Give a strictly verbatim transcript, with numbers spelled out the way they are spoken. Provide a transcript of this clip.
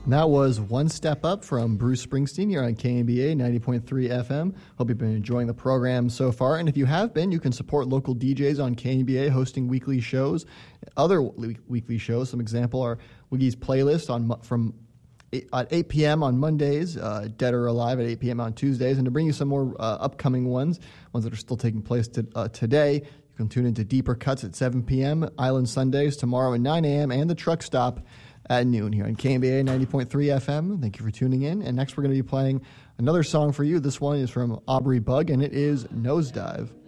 And that was One Step Up from Bruce Springsteen here on K N B A ninety point three F M. Hope you've been enjoying the program so far. And if you have been, you can support local D Js on K N B A hosting weekly shows. Other weekly shows, some example are Wiggie's Playlist on from at eight p.m. on Mondays, uh, Dead or Alive at eight p.m. on Tuesdays. And to bring you some more uh, upcoming ones, ones that are still taking place to, uh, today, you can tune into Deeper Cuts at seven p.m., Island Sundays tomorrow at nine a.m., and The Truck Stop at noon here on K N B A ninety point three F M. Thank you for tuning in. And next we're going to be playing another song for you. This one is from Aubrey Bug, and it is Nosedive.